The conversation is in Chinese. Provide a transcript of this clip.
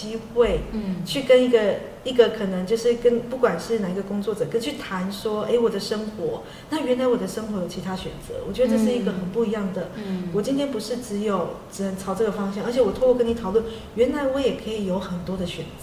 机会，去跟一个可能就是跟不管是哪一个工作者，跟去谈说，我的生活，那原来我的生活有其他选择，我觉得这是一个很不一样的。我今天不是只能朝这个方向，而且我透过跟你讨论，原来我也可以有很多的选择。